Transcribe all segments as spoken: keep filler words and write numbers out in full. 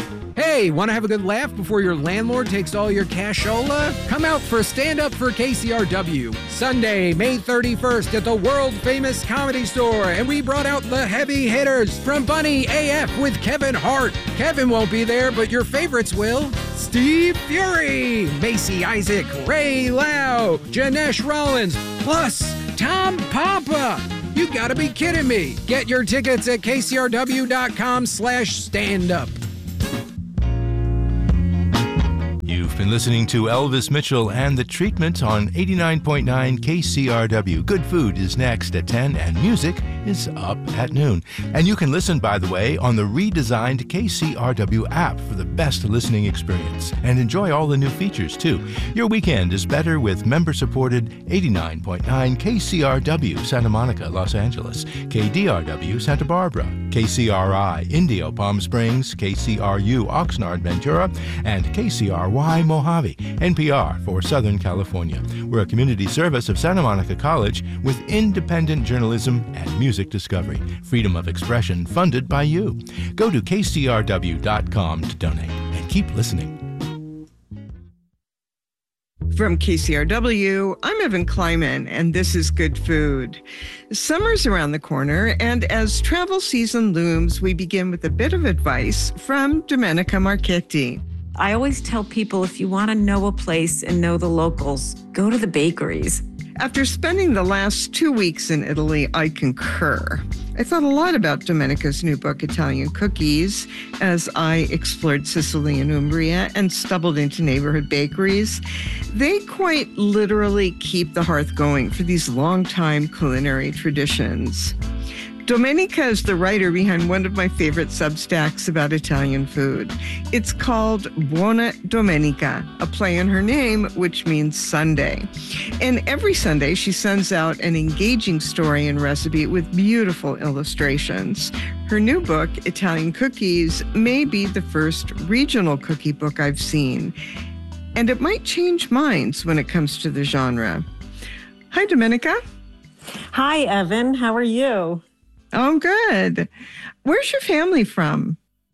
Hey, want to have a good laugh before your landlord takes all your cashola? Come out for Stand Up for K C R W, Sunday, May thirty-first at the world-famous Comedy Store, and we brought out the heavy hitters from Bunny A F with Kevin Hart. Kevin won't be there, but your favorites will. Steve Fury, Macy Isaac, Ray Lau, Janesh Rollins, plus Tom Papa. You gotta be kidding me. Get your tickets at kcrw.com slash stand up. You've been listening to Elvis Mitchell and The Treatment on eighty-nine point nine K C R W. Good Food is next at ten, and music is up at noon. And you can listen, by the way, on the redesigned K C R W app for the best listening experience. And enjoy all the new features, too. Your weekend is better with member-supported eighty-nine point nine K C R W Santa Monica, Los Angeles, K D R W Santa Barbara, K C R I Indio Palm Springs, K C R U Oxnard Ventura, and K C R Y Mojave, N P R for Southern California. We're a community service of Santa Monica College with independent journalism and music discovery. Freedom of expression funded by you. Go to K C R W dot com to donate and keep listening. From K C R W, I'm Evan Kleiman, and this is Good Food. Summer's around the corner, and as travel season looms, we begin with a bit of advice from Domenica Marchetti. I always tell people, if you want to know a place and know the locals, go to the bakeries. After spending the last two weeks in Italy, I concur. I thought a lot about Domenica's new book, Italian Cookies, as I explored Sicily and Umbria and stumbled into neighborhood bakeries. They quite literally keep the hearth going for these long-time culinary traditions. Domenica is the writer behind one of my favorite Substacks about Italian food. It's called Buona Domenica, a play on her name, which means Sunday. And every Sunday, she sends out an engaging story and recipe with beautiful illustrations. Her new book, Italian Cookies, may be the first regional cookie book I've seen. And it might change minds when it comes to the genre. Hi, Domenica. Hi, Evan. How are you? Oh, good. Where's your family from?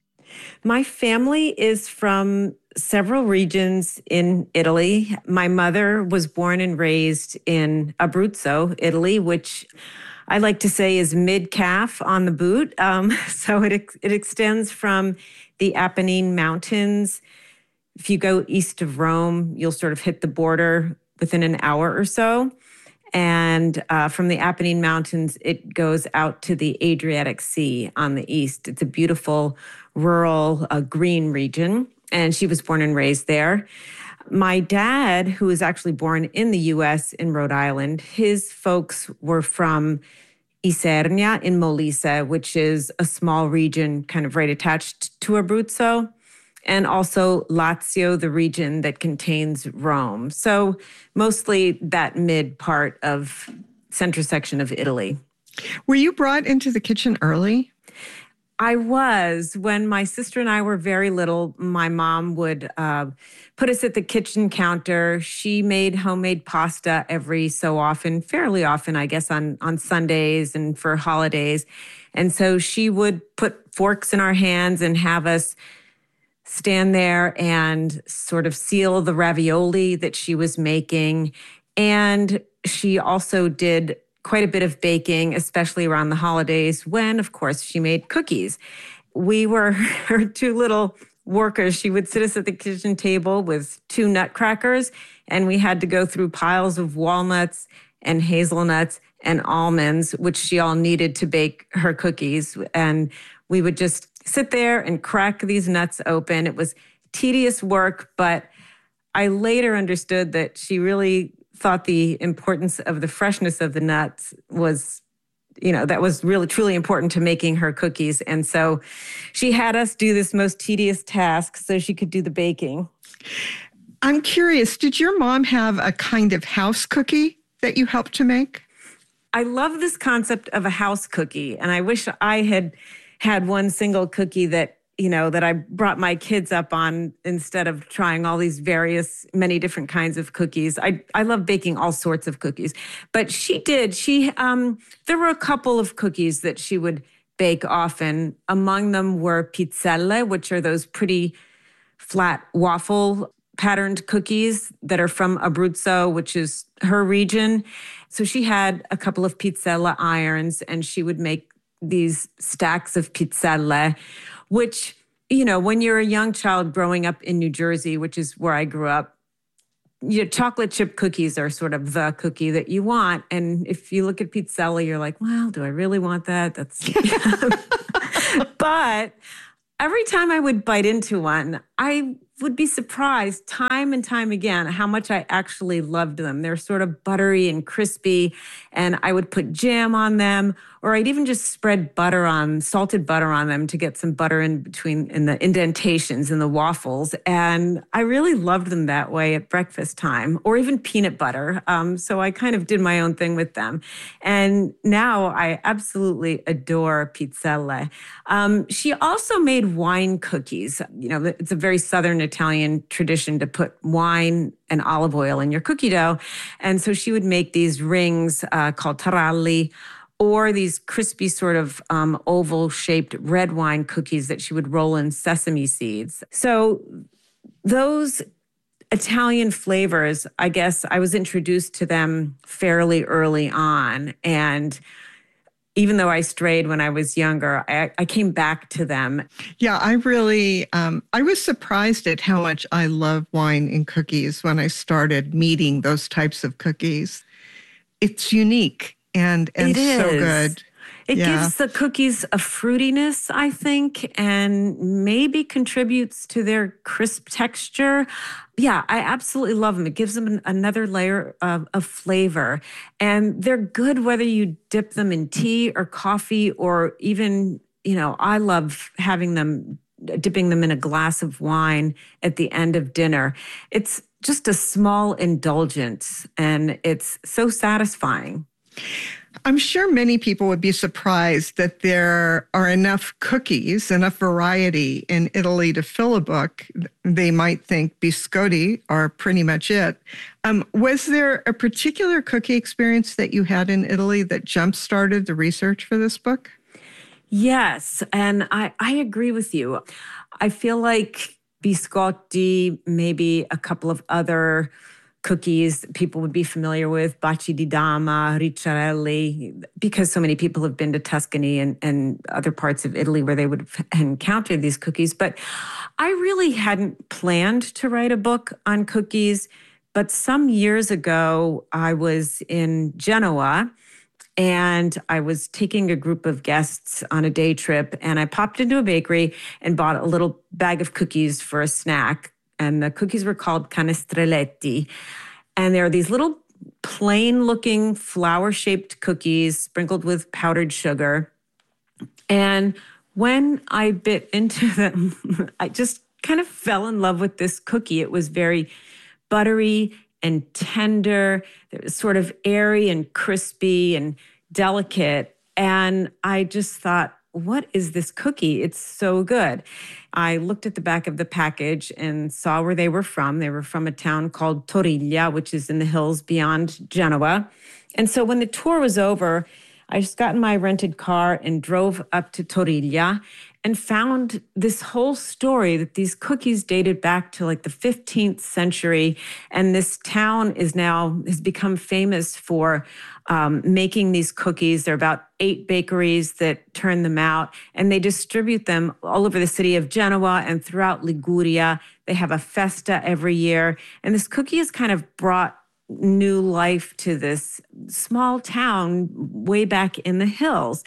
My family is from several regions in Italy. My mother was born and raised in Abruzzo, Italy, which I like to say is mid-calf on the boot. Um, so it, ex- it extends from the Apennine Mountains. If you go east of Rome, you'll sort of hit the border within an hour or so. And uh, from the Apennine Mountains, it goes out to the Adriatic Sea on the east. It's a beautiful, rural, uh, green region. And she was born and raised there. My dad, who was actually born in the U S in Rhode Island, his folks were from Isernia in Molise, which is a small region kind of right attached to Abruzzo, and also Lazio, the region that contains Rome. So mostly that mid part of center section of Italy. Were you brought into the kitchen early? I was. When my sister and I were very little, my mom would uh, put us at the kitchen counter. She made homemade pasta every so often, fairly often, I guess, on, on Sundays and for holidays. And so she would put forks in our hands and have us stand there and sort of seal the ravioli that she was making. And she also did quite a bit of baking, especially around the holidays when, of course, she made cookies. We were her two little workers. She would sit us at the kitchen table with two nutcrackers, and we had to go through piles of walnuts and hazelnuts and almonds, which she all needed to bake her cookies. And we would just sit there and crack these nuts open. It was tedious work, but I later understood that she really thought the importance of the freshness of the nuts was, you know, that was really truly important to making her cookies. And so she had us do this most tedious task so she could do the baking. I'm curious, did your mom have a kind of house cookie that you helped to make? I love this concept of a house cookie, and I wish I had had one single cookie that, you know, that I brought my kids up on instead of trying all these various, many different kinds of cookies. I, I love baking all sorts of cookies. But she did. She, um, there were a couple of cookies that she would bake often. Among them were pizzelle, which are those pretty flat waffle patterned cookies that are from Abruzzo, which is her region. So she had a couple of pizzelle irons, and she would make these stacks of pizzelle, which, you know, when you're a young child growing up in New Jersey, which is where I grew up, your chocolate chip cookies are sort of the cookie that you want. And if you look at pizzelle, you're like, well, do I really want that? That's, but every time I would bite into one, I would be surprised time and time again how much I actually loved them. They're sort of buttery and crispy, and I would put jam on them, or I'd even just spread butter on, salted butter on them to get some butter in between, in the indentations in the waffles. And I really loved them that way at breakfast time, or even peanut butter. Um, so I kind of did my own thing with them. And now I absolutely adore pizzelle. Um, she also made wine cookies. You know, it's a very Southern Italian tradition to put wine and olive oil in your cookie dough. And so she would make these rings uh, called taralli, or these crispy sort of um, oval-shaped red wine cookies that she would roll in sesame seeds. So those Italian flavors, I guess I was introduced to them fairly early on. And even though I strayed when I was younger, I, I came back to them. Yeah, I really, um, I was surprised at how much I love wine in cookies when I started meeting those types of cookies. It's unique and, and it so is. good. It yeah. gives the cookies a fruitiness, I think, and maybe contributes to their crisp texture. Yeah, I absolutely love them. It gives them an, another layer of, of flavor. And they're good whether you dip them in tea or coffee, or even, you know, I love having them, dipping them in a glass of wine at the end of dinner. It's just a small indulgence, and it's so satisfying. I'm sure many people would be surprised that there are enough cookies, enough variety in Italy to fill a book. They might think biscotti are pretty much it. Um, was there a particular cookie experience that you had in Italy that jump-started the research for this book? Yes, and I, I agree with you. I feel like biscotti, maybe a couple of other cookies people would be familiar with, baci di dama, ricciarelli, because so many people have been to Tuscany and, and other parts of Italy where they would have encountered these cookies. But I really hadn't planned to write a book on cookies. But some years ago, I was in Genoa, and I was taking a group of guests on a day trip, and I popped into a bakery and bought a little bag of cookies for a snack. And the cookies were called canestrelletti. And they're these little plain-looking flower-shaped cookies sprinkled with powdered sugar. And when I bit into them, I just kind of fell in love with this cookie. It was very buttery and tender. It was sort of airy and crispy and delicate. And I just thought, what is this cookie? It's so good. I looked at the back of the package and saw where they were from. They were from a town called Toriglia, which is in the hills beyond Genoa. And so when the tour was over, I just got in my rented car and drove up to Toriglia and found this whole story that these cookies dated back to like the fifteenth century. And this town is now, has become famous for um, making these cookies. There are about eight bakeries that turn them out, and they distribute them all over the city of Genoa and throughout Liguria. They have a festa every year. And this cookie has kind of brought new life to this small town way back in the hills.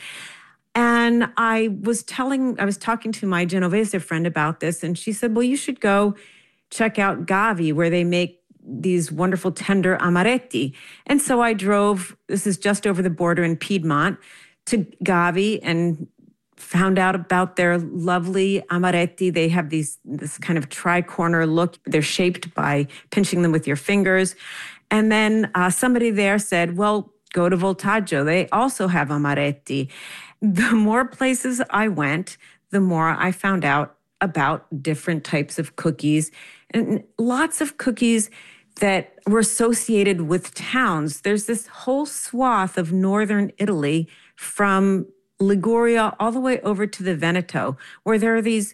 And I was telling, I was talking to my Genovese friend about this, and she said, well, you should go check out Gavi, where they make these wonderful tender amaretti. And so I drove, this is just over the border in Piedmont, to Gavi and found out about their lovely amaretti. They have these this kind of tri-corner look. They're shaped by pinching them with your fingers. And then uh, somebody there said, well, go to Voltaggio. They also have amaretti. The more places I went, the more I found out about different types of cookies, and lots of cookies that were associated with towns. There's this whole swath of northern Italy from Liguria, all the way over to the Veneto, where there are these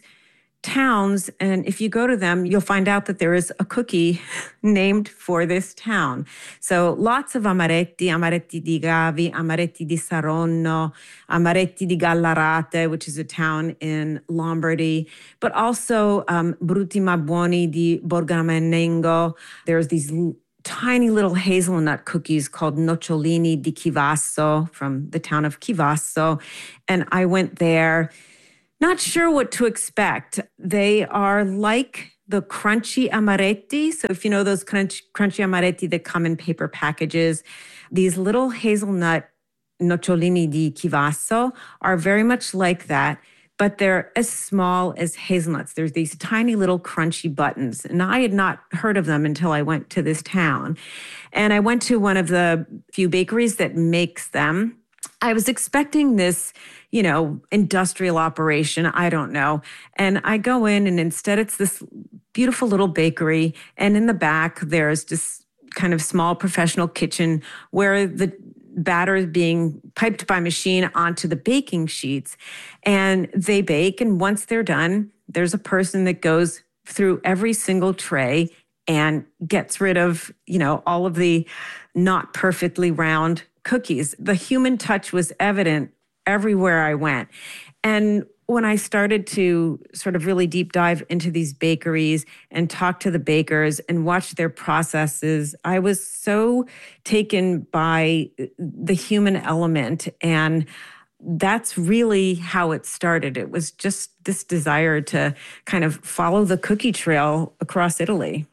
towns. And if you go to them, you'll find out that there is a cookie named for this town. So lots of amaretti, amaretti di Gavi, amaretti di Saronno, amaretti di Gallarate, which is a town in Lombardy, but also um, Brutti ma buoni di Borgamenengo. There's these l- tiny little hazelnut cookies called nocciolini di Chivasso from the town of Chivasso. And I went there, not sure what to expect. They are like the crunchy amaretti. So if you know those crunch, crunchy amaretti that come in paper packages, these little hazelnut nocciolini di Chivasso are very much like that, but they're as small as hazelnuts. There's these tiny little crunchy buttons. And I had not heard of them until I went to this town. And I went to one of the few bakeries that makes them. I was expecting this, you know, industrial operation. I don't know. And I go in and instead it's this beautiful little bakery. And in the back, there's this kind of small professional kitchen where the batter is being piped by machine onto the baking sheets. And they bake. And once they're done, there's a person that goes through every single tray and gets rid of, you know, all of the not perfectly round cookies. The human touch was evident everywhere I went. And when I started to sort of really deep dive into these bakeries and talk to the bakers and watch their processes, I was so taken by the human element. And that's really how it started. It was just this desire to kind of follow the cookie trail across Italy.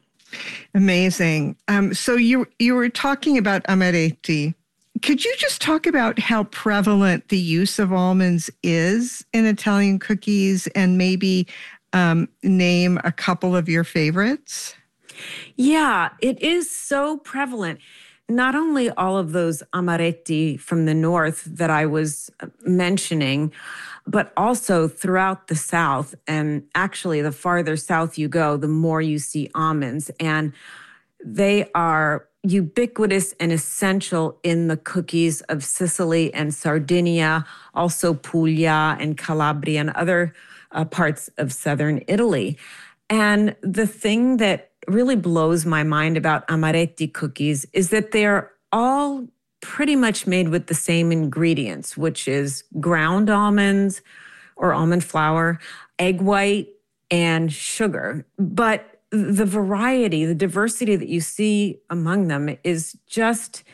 Amazing. Um, so you you were talking about amaretti. Could you just talk about how prevalent the use of almonds is in Italian cookies and maybe um, name a couple of your favorites? Yeah, it is so prevalent. Not only all of those amaretti from the north that I was mentioning, but also throughout the South. And actually, the farther south you go, the more you see almonds. And they are ubiquitous and essential in the cookies of Sicily and Sardinia, also Puglia and Calabria and other uh, parts of southern Italy. And the thing that really blows my mind about amaretti cookies is that they're all pretty much made with the same ingredients, which is ground almonds or almond flour, egg white, and sugar. But the variety, the diversity that you see among them is just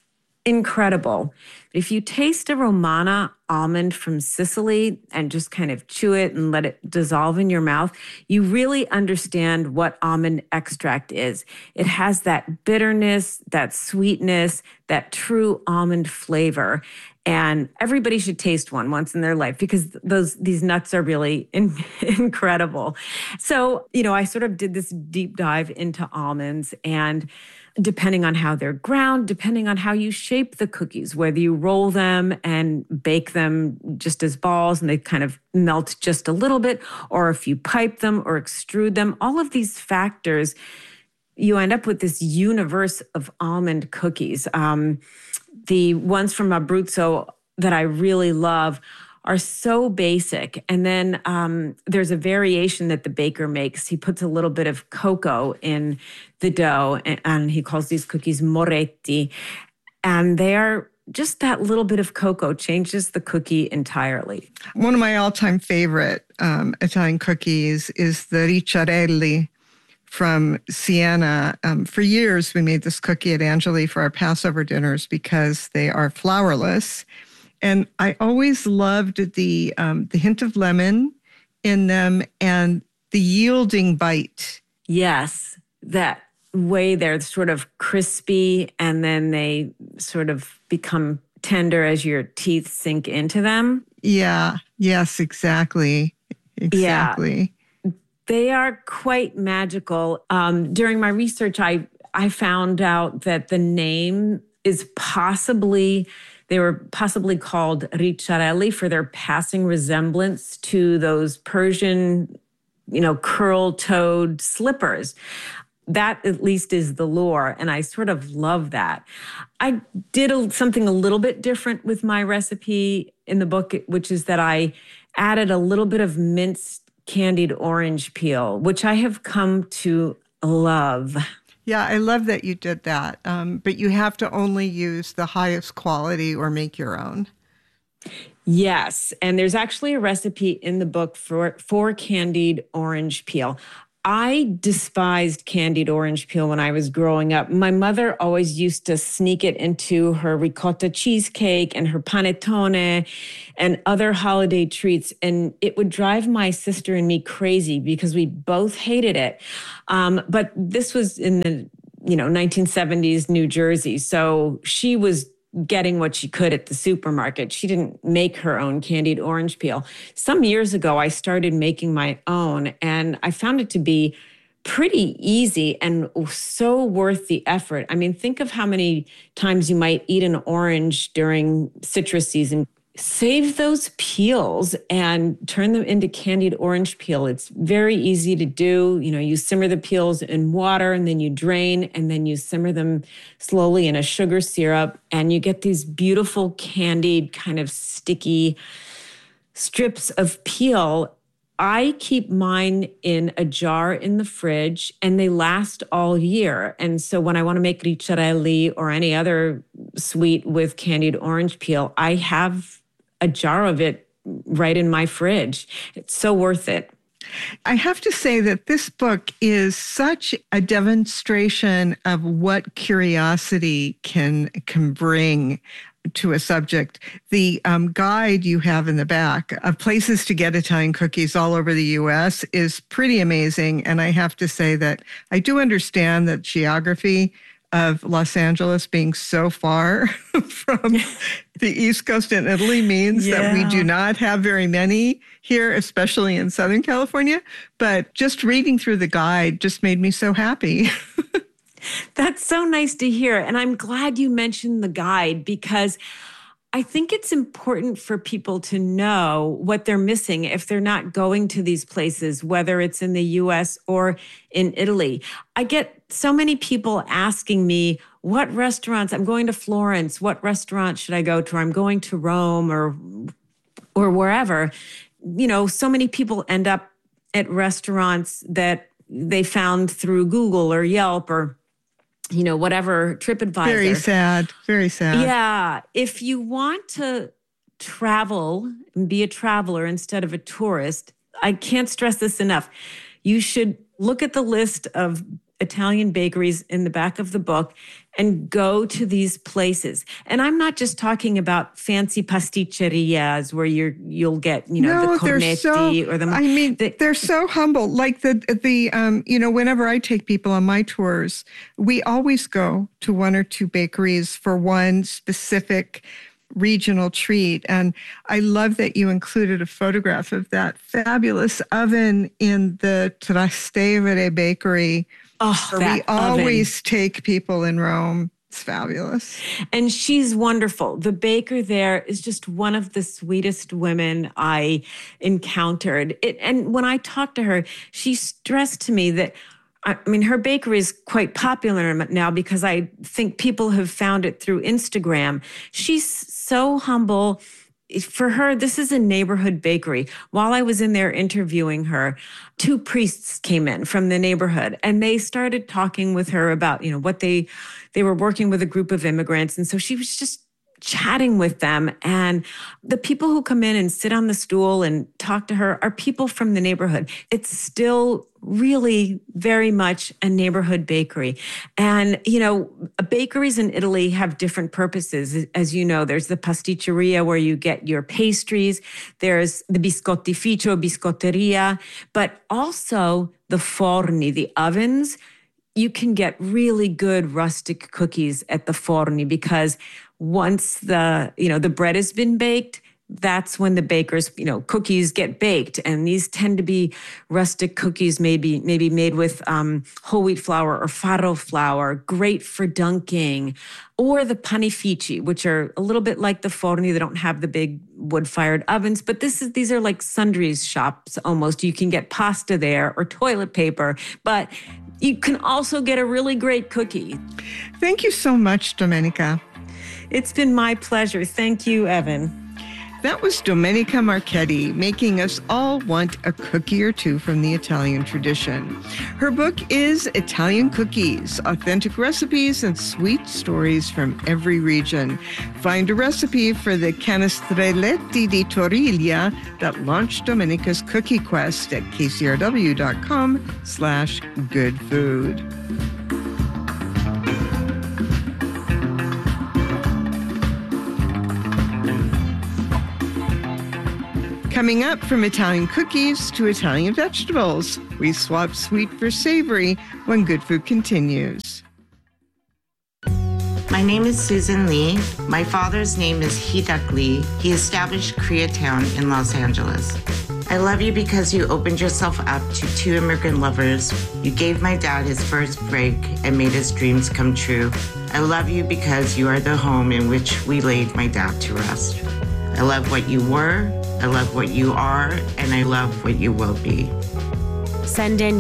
incredible. If you taste a Romana almond from Sicily and just kind of chew it and let it dissolve in your mouth, you really understand what almond extract is. It has that bitterness, that sweetness, that true almond flavor. And everybody should taste one once in their life because those these nuts are really in, incredible. So, you know, I sort of did this deep dive into almonds, and depending on how they're ground, depending on how you shape the cookies, whether you roll them and bake them just as balls and they kind of melt just a little bit, or if you pipe them or extrude them, all of these factors, you end up with this universe of almond cookies. Um, the ones from Abruzzo that I really love are so basic. And then um, there's a variation that the baker makes. He puts a little bit of cocoa in the dough, and, and he calls these cookies moretti. And they are just that little bit of cocoa changes the cookie entirely. One of my all-time favorite um, Italian cookies is the ricciarelli from Siena. Um, for years, we made this cookie at Angeli for our Passover dinners because they are flourless. And I always loved the um, the hint of lemon in them and the yielding bite. Yes, that way they're sort of crispy and then they sort of become tender as your teeth sink into them. Yeah, yes, exactly. Exactly. Yeah. They are quite magical. Um, during my research, I I found out that the name is possibly, they were possibly called ricciarelli for their passing resemblance to those Persian, you know, curl-toed slippers. That at least is the lore, and I sort of love that. I did a, something a little bit different with my recipe in the book, which is that I added a little bit of minced candied orange peel, which I have come to love. Yeah, I love that you did that. Um, but you have to only use the highest quality or make your own. Yes. And there's actually a recipe in the book for, for candied orange peel. I despised candied orange peel when I was growing up. My mother always used to sneak it into her ricotta cheesecake and her panettone and other holiday treats. And it would drive my sister and me crazy because we both hated it. Um, but this was in the, you know, nineteen seventies New Jersey. So she was getting what she could at the supermarket. She didn't make her own candied orange peel. Some years ago, I started making my own, and I found it to be pretty easy and so worth the effort. I mean, think of how many times you might eat an orange during citrus season. Save those peels and turn them into candied orange peel. It's very easy to do. You know, you simmer the peels in water and then you drain and then you simmer them slowly in a sugar syrup and you get these beautiful candied kind of sticky strips of peel. I keep mine in a jar in the fridge and they last all year. And so when I want to make ricciarelli or any other sweet with candied orange peel, I have a jar of it right in my fridge. It's so worth it. I have to say that this book is such a demonstration of what curiosity can can bring to a subject. The um, guide you have in the back of places to get Italian cookies all over the U S is pretty amazing. And I have to say that I do understand that geography of Los Angeles being so far from the East Coast in Italy means yeah. that we do not have very many here, especially in Southern California. But just reading through the guide just made me so happy. That's so nice to hear. And I'm glad you mentioned the guide because I think it's important for people to know what they're missing if they're not going to these places, whether it's in the U S or in Italy. I get so many people asking me, what restaurants, I'm going to Florence, what restaurant should I go to? Or I'm going to Rome or, or wherever. You know, so many people end up at restaurants that they found through Google or Yelp or you know, whatever, TripAdvisor. Very sad, very sad. Yeah. If you want to travel and be a traveler instead of a tourist, I can't stress this enough. You should look at the list of Italian bakeries in the back of the book and go to these places. And I'm not just talking about fancy pasticcerias where you're you'll get, you know, no, the cornetti so, or the I mean, the, they're so humble. Like the the um, you know, whenever I take people on my tours, we always go to one or two bakeries for one specific regional treat. And I love that you included a photograph of that fabulous oven in the Trastevere bakery. Oh, that we always oven. take people in Rome. It's fabulous. And she's wonderful. The baker there is just one of the sweetest women I encountered. It, and when I talked to her, she stressed to me that, I mean, her bakery is quite popular now because I think people have found it through Instagram. She's so humble. For her, this is a neighborhood bakery. While I was in there interviewing her, two priests came in from the neighborhood and they started talking with her about, you know, what they, they were working with a group of immigrants. And so she was just chatting with them. And the people who come in and sit on the stool and talk to her are people from the neighborhood. It's still really very much a neighborhood bakery. And, you know, bakeries in Italy have different purposes. As you know, there's the pasticceria where you get your pastries. There's the biscottificio, biscotteria, but also the forni, the ovens. You can get really good rustic cookies at the forni because once the, you know, the bread has been baked, that's when the baker's, you know, cookies get baked. And these tend to be rustic cookies, maybe maybe made with um, whole wheat flour or farro flour, great for dunking, or the panifici, which are a little bit like the forni. They don't have the big wood-fired ovens, but this is these are like sundries shops almost. You can get pasta there or toilet paper, but you can also get a really great cookie. Thank you so much, Domenica. It's been my pleasure. Thank you, Evan. That was Domenica Marchetti, making us all want a cookie or two from the Italian tradition. Her book is Italian Cookies, Authentic Recipes and Sweet Stories from Every Region. Find a recipe for the canestrelletti di Toriglia that launched Domenica's Cookie Quest at kcrw.com slash good food. Coming up, from Italian cookies to Italian vegetables, we swap sweet for savory when Good Food continues. My name is Susan Lee. My father's name is Hee-Duck Lee. He established Koreatown in Los Angeles. I love you because you opened yourself up to two immigrant lovers. You gave my dad his first break and made his dreams come true. I love you because you are the home in which we laid my dad to rest. I love what you were, I love what you are, and I love what you will be. Send in